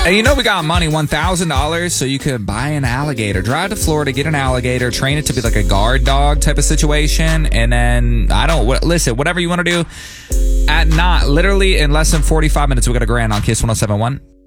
And you know we got money, $1,000, so you could buy an alligator. Drive to Florida, get an alligator, train it to be like a guard dog type of situation, and then, listen, whatever you want to do, literally in less than 45 minutes, we got a grand on Kiss 107.1.